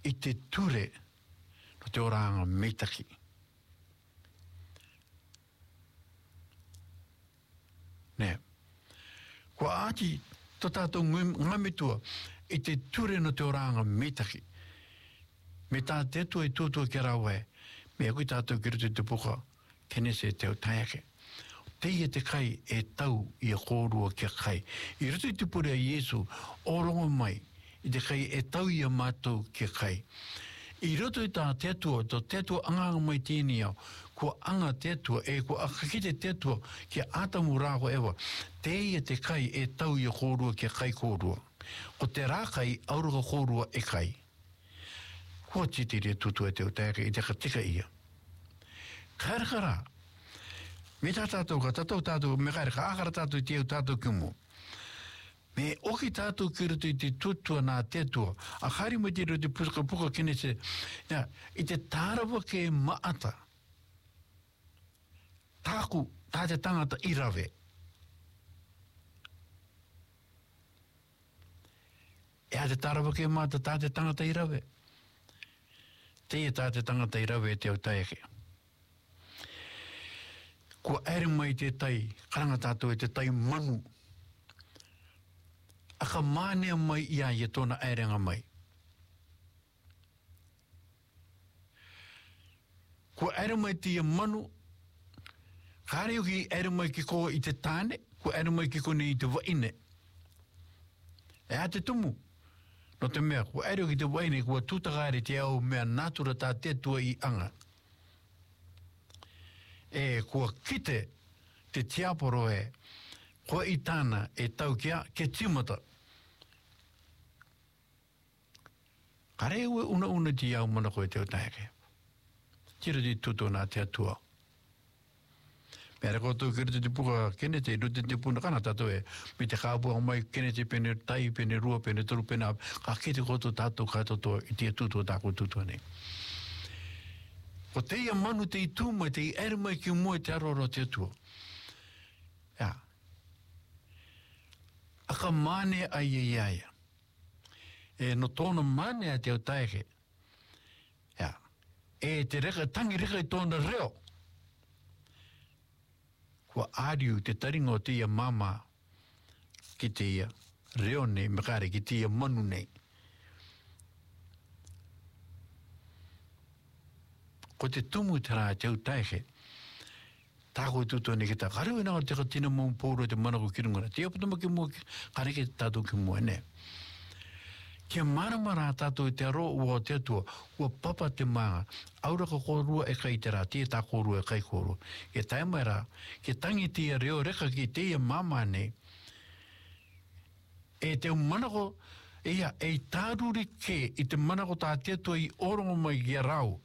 I te ture no te oranga meitaki. Ne. Kua ati to tātou ngamitua I te ture no te oranga meitaki. Me tā te tua I tūtua ki rawe, me akui tātou ki rutu te puka, kene se te o taiake. Teia te kai e tau I a kōrua kia kai. I rutu I te pure a Iesu, orongo mai, I te kai e tau I a mātou kia kai. I roto I tā te atua, tō te atua anganga mai tēni au, kua anga te atua, e kua akakite te atua, kia atamu rāko ewa, teia te kai e tau I a kōrua kia kai kōrua. O te rākai, auruka kōrua e kai. Kua titiri e tutu e te o tēke I te katika ia. Kairakara, me tā tātou ka tātou, me kairaka ākara tātou I te au tātou kiumu. Me oki tātou ki rutu I te tutua nā te tua, a kari mai te rutu puka kene se, I te tārawa ke maata, tāku, tā te tangata I rawe. Ea te tārawa ke maata, tā te tangata I rawe. Teia tā te tangata I rawe te au taiake. Kua ere mai te tai, karanga tātou e te tai manu. Aka mānea mai ia I tōna airenga mai. Kua ere mai te ia manu, kare uki ere mai ki koa I te tāne, kua ere mai ki kone I te waine. E a te tumu. No te mea, kua ere uki te waine, kua tūtakaare te au mea nātura tā te tua I anga. E kua kite te tiaporo e, kua I tāna e tau kia, ke timata. Kare ue una ti au mana koe te o taeke. Tira di tuto nā te atua. Mea koto kira te puka kene te rute te puna kana tato e, me te kāpua mai kene te pene tai, pene rua, pene toru, pene ap, ka kete koto tātou katoto I te tuto tāko tuto nei. Ko te ia manu te I tūmai, te I ere mai ki umoi te aroro te atua. Ja. Aka mane ai iaia. E no tōna mane a te au taeke. Ja. E te reka, tangi reka I tōna reo. Kua āriu te taringo te ia mama ki te ia reo nei, mekare ki te ia manu nei. Ko te tumu te rā te au taeke, tāko I tuto ni ki tā, kare wena o te katina mō pōro te manako ki rungana, te apatama ki mō, kare ki tātou ki mō ene. Kia maramara tātou te aro ua te atua, ua papa te maa, auraka kōrua e kai te rā, tia tā kōrua e kai kōrua. E taimai rā, ke tangi tia reo reka ki te ia mama nei, e te manako, ia, e tāruri ke, I te manako tā te atua I orongo mai ki a rau.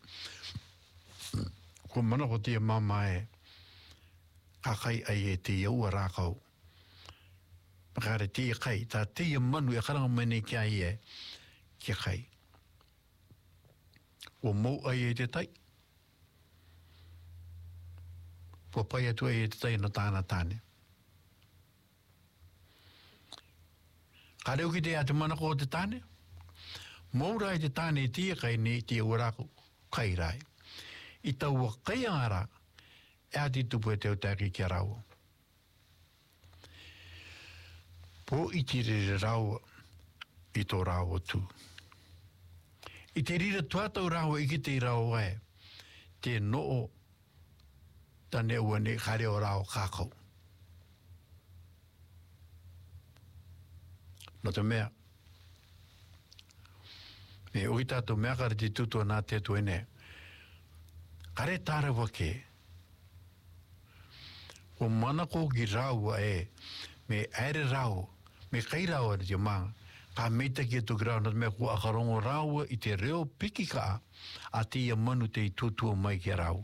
Ko manako te ia mama e, kakai ai e te ia ua rākau. Makare te ia kai, tā te ia manu e karanga mai nei ki ai e, kia kai. O mou ai e te tai. Po pai atu ai e te tai no tāna tāne. Kare uki te a te manako o te tāne? Mou rai te tāne e te ia kai nei te ia ua rākau, kai rai. I taua kai angara, e ati tupu e te utaki ki a rau. Po I te rire rau, I tō rau tu. I te rira tuatau rau I ki te rau e, te noo tane ua ne kare o rau kākau. No te mea, me ui tātou mea kare te tutua nā te tu ene, kare tārawa ke, o manako ki rau e, me aere rau, me kai rau te maa, ka meita ki atu grau, na mea kua akarongo rau I te reo piki ka, a te ia manu te I tutua mai ki rau.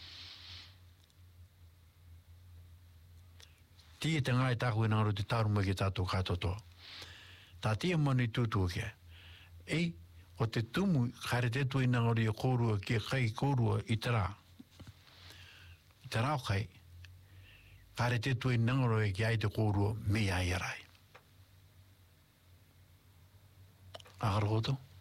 Tia te ngai tāku I ngaro te tāru mai ki tātou kātoto. Tā tia manu I tutua kia. Ei, o te tumu, kare te tu I ngaro I kōrua ki kai kōrua I te rā. I te rāo kai, kare te tu I ngaro ki ai te kōrua me ai rai. Ahara koto?